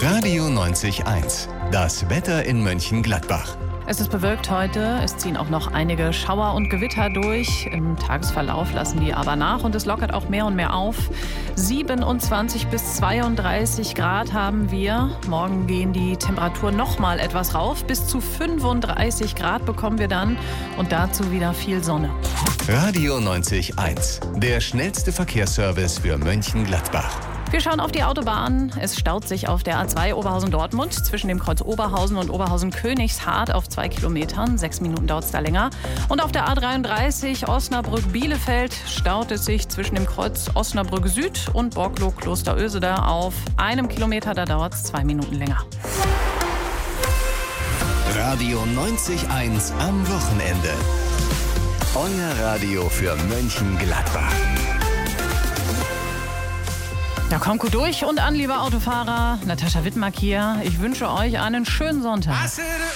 Radio 90.1, das Wetter in Mönchengladbach. Es ist bewölkt heute, es ziehen auch noch einige Schauer und Gewitter durch. Im Tagesverlauf lassen die aber nach und es lockert auch mehr und mehr auf. 27 bis 32 Grad haben wir. Morgen gehen die Temperaturen noch mal etwas rauf. Bis zu 35 Grad bekommen wir dann und dazu wieder viel Sonne. Radio 90.1, der schnellste Verkehrsservice für Mönchengladbach. Wir schauen auf die Autobahn. Es staut sich auf der A2 Oberhausen-Dortmund zwischen dem Kreuz Oberhausen und Oberhausen-Königshardt auf 2 Kilometern. 6 Minuten dauert es da länger. Und auf der A33 Osnabrück-Bielefeld staut es sich zwischen dem Kreuz Osnabrück-Süd und Borklow-Klosterösede auf 1 Kilometer. Da dauert es 2 Minuten länger. Radio 90.1 am Wochenende. Euer Radio für Mönchengladbach. Ja, kommt gut durch und an, liebe Autofahrer. Natascha Wittmark hier. Ich wünsche euch einen schönen Sonntag.